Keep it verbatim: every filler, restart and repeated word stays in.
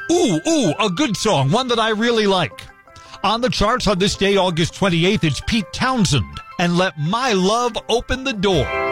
Ooh, ooh, a good song, one that I really like. On the charts on this day, August twenty-eighth, it's Pete Townsend and Let My Love Open the Door.